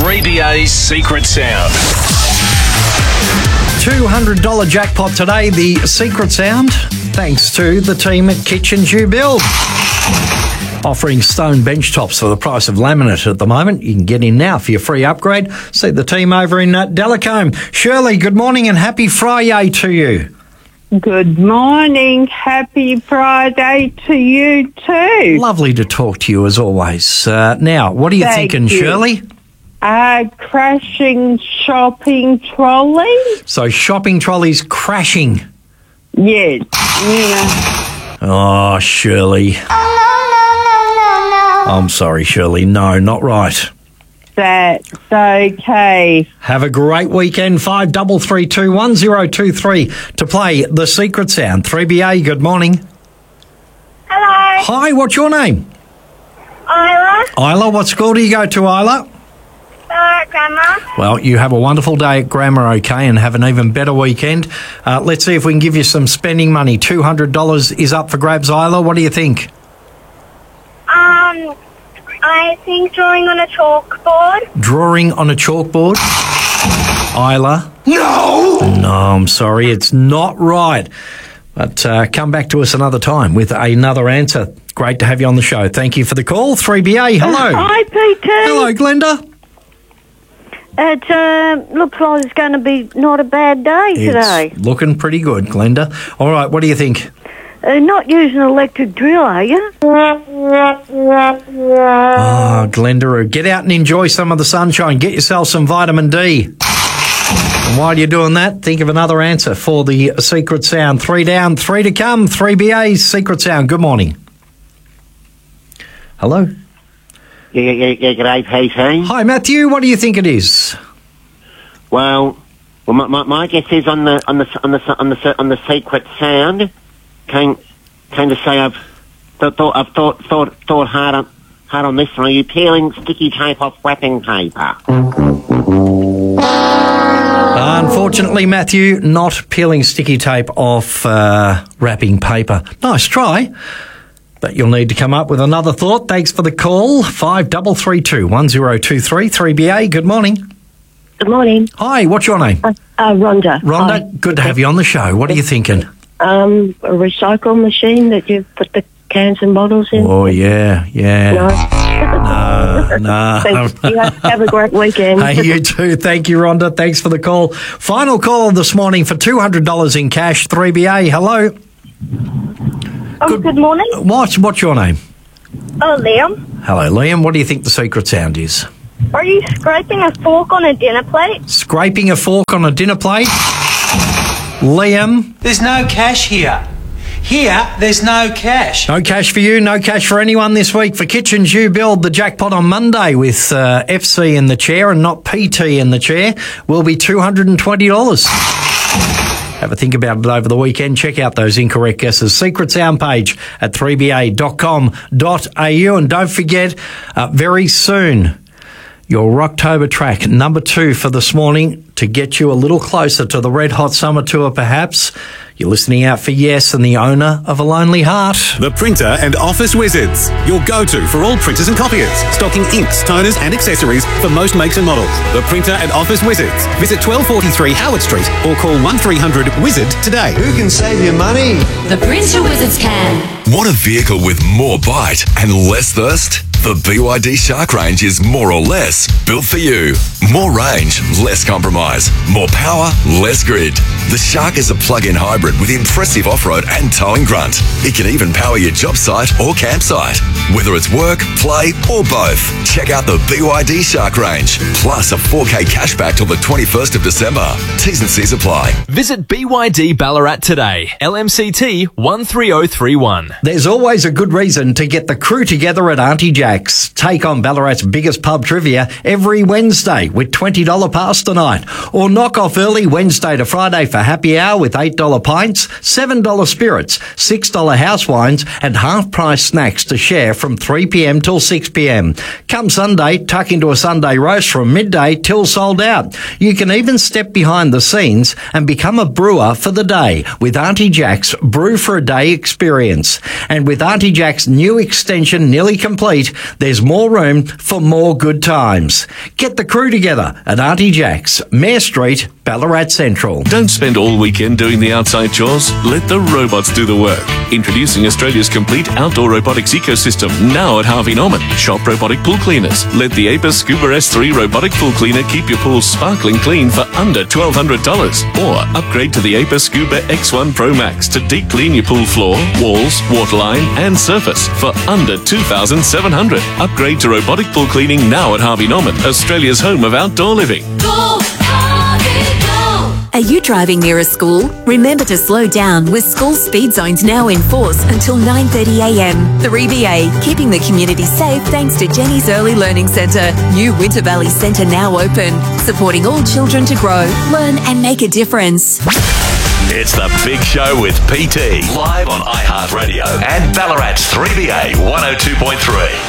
3BA's Secret Sound. $200 jackpot today, the secret sound, thanks to the team at Kitchens You Build. Offering stone bench tops for the price of laminate at the moment. You can get in now for your free upgrade. See the team over in Delacombe. Shirley, good morning and happy Friday to you. Good morning. Happy Friday to you too. Lovely to talk to you as always. Now, what are you thinking, Shirley? Crashing shopping trolley. So shopping trolleys crashing. Yes. Yeah. Oh, Shirley. I'm sorry, Shirley. No, not right. That's okay. Have a great weekend. 53321023 to play the secret sound. 3BA, good morning. Hello. Hi, what's your name? Isla. Isla, what school do you go to, Isla? Grammar. Well, you have a wonderful day at Grammar, okay, and have an even better weekend. Let's see if we can give you some spending money. $200 is up for grabs, Isla. What do you think? I think drawing on a chalkboard. Drawing on a chalkboard? Isla? No, I'm sorry. It's not right. But come back to us another time with another answer. Great to have you on the show. Thank you for the call. 3BA, hello. Hi, Peter. Hello, Glenda. It looks like it's going to be not a bad day today. It's looking pretty good, Glenda. All right, what do you think? Not using an electric drill, are you? Oh, Glenda, get out and enjoy some of the sunshine. Get yourself some vitamin D. And while you're doing that, think of another answer for the secret sound. 3 down, 3 to come. 3BA's secret sound. Good morning. Hello. Yeah, g'day, PC. Hi, Matthew. What do you think it is? Well, my guess is on the secret sound. Kind of say I've thought hard on this one. Are you peeling sticky tape off wrapping paper? Unfortunately, Matthew, not peeling sticky tape off wrapping paper. Nice try. But you'll need to come up with another thought. Thanks for the call. 53321023. 3BA, good morning. Good morning. Hi, what's your name? Rhonda. Rhonda, Hi. good to have you on the show. What are you thinking? A recycle machine that you put the cans and bottles in. Oh, yeah. No. Thanks. You have a great weekend. Hey, you too. Thank you, Rhonda. Thanks for the call. Final call this morning for $200 in cash. 3BA, hello. Good morning. What's your name? Liam. Hello, Liam. What do you think the secret sound is? Are you scraping a fork on a dinner plate? Scraping a fork on a dinner plate? Liam? There's no cash here. Here, there's no cash. No cash for you, no cash for anyone this week. For Kitchens You Build, the jackpot on Monday with FC in the chair and not PT in the chair will be $220. Have a think about it over the weekend. Check out those incorrect guesses. Secret sound page at 3ba.com.au. And don't forget, very soon, your Rocktober track, number 2 for this morning, to get you a little closer to the Red Hot Summer Tour, perhaps. You're listening out for Yes and the owner of A Lonely Heart. The Printer and Office Wizards, your go-to for all printers and copiers, stocking inks, toners and accessories for most makes and models. The Printer and Office Wizards. Visit 1243 Howard Street or call 1300-WIZARD today. Who can save you money? The Printer Wizards can. Want a vehicle with more bite and less thirst? The BYD Shark range is more or less built for you. More range, less compromise. More power, less grid. The Shark is a plug-in hybrid with impressive off-road and towing grunt. It can even power your job site or campsite. Whether it's work, play or both. Check out the BYD Shark range. Plus a 4K cashback till the 21st of December. T's and C's apply. Visit BYD Ballarat today. LMCT 13031. There's always a good reason to get the crew together at Auntie Jack's. Take on Ballarat's biggest pub trivia every Wednesday with $20 pasta night. Or knock off early Wednesday to Friday for happy hour with $8 pints, $7 spirits, $6 house wines and half-price snacks to share from 3 p.m. till 6 p.m. Come Sunday, tuck into a Sunday roast from midday till sold out. You can even step behind the scenes and become a brewer for the day with Auntie Jack's Brew for a Day experience. And with Auntie Jack's new extension nearly complete, There's more room for more good times. Get the crew together at Auntie Jack's, Mare Street, Ballarat Central. Don't spend all weekend doing the outside chores. Let the robots do the work. Introducing Australia's complete outdoor robotics ecosystem, now at Harvey Norman. Shop robotic pool cleaners. Let the Apis Scuba S3 robotic pool cleaner keep your pool sparkling clean for under $1,200. Or upgrade to the Apis Scuba X1 Pro Max to deep clean your pool floor, walls, waterline and surface for under $2,700. Upgrade to robotic pool cleaning now at Harvey Norman, Australia's home of outdoor living. Are you driving near a school? Remember to slow down with school speed zones now in force until 9:30am. 3BA, keeping the community safe thanks to Jenny's Early Learning Centre. New Winter Valley Centre now open, supporting all children to grow, learn and make a difference. It's The Big Show with PT, live on iHeartRadio and Ballarat's 3BA 102.3.